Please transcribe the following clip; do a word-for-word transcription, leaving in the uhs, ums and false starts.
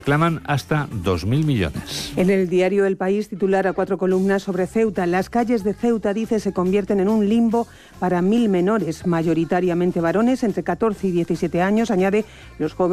Claman hasta dos mil millones. En el diario El País, titular a cuatro columnas sobre Ceuta. Las calles de Ceuta, dice, se convierten en un limbo para mil menores, mayoritariamente varones entre catorce y diecisiete años. Añade, los jóvenes